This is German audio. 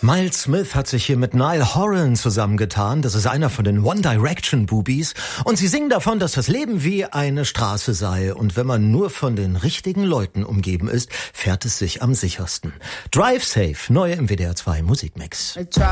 Miles Smith hat sich hier mit Niall Horan zusammengetan. Das ist einer von den One Direction Boobies. Und sie singen davon, dass das Leben wie eine Straße sei. Und wenn man nur von den richtigen Leuten umgeben ist, fährt es sich am sichersten. Drive Safe, neu im WDR 2 Musikmix.